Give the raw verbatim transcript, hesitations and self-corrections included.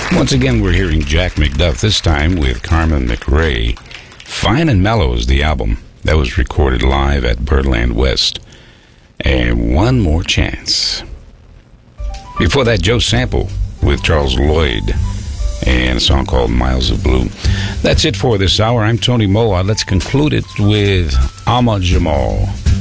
Once again, we're hearing Jack McDuff, this time with Carmen McRae. Fine and Mellow is the album. That was recorded live at Birdland West. And One More Chance. Before that, Joe Sample with Charles Lloyd and a song called Miles of Blue. That's it for this hour. I'm Tony Moa. Let's conclude it with Ahmad Jamal.